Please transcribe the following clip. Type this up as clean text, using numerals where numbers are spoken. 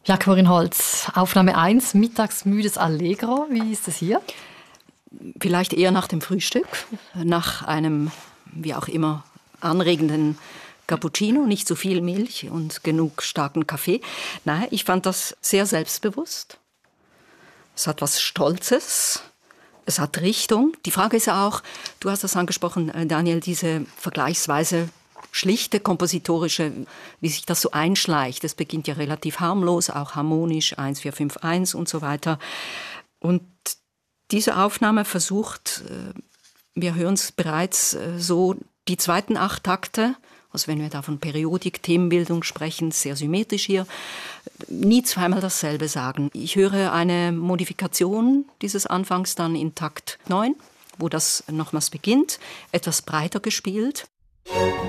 Ja, Corinne Holz, Aufnahme 1, mittagsmüdes Allegro. Wie ist es hier? Vielleicht eher nach dem Frühstück, nach einem, wie auch immer, anregenden Cappuccino, nicht so viel Milch und genug starken Kaffee. Nein, ich fand das sehr selbstbewusst. Es hat was Stolzes, es hat Richtung. Die Frage ist ja auch, du hast das angesprochen, Daniel, diese vergleichsweise schlichte kompositorische, wie sich das so einschleicht. Es beginnt ja relativ harmlos, auch harmonisch, 1-4-5-1 und so weiter. Und diese Aufnahme versucht, wir hören es bereits, so die zweiten 8 Takte, also wenn wir da von Periodik, Themenbildung sprechen, sehr symmetrisch hier, nie zweimal dasselbe sagen. Ich höre eine Modifikation dieses Anfangs dann in Takt 9, wo das nochmals beginnt, etwas breiter gespielt.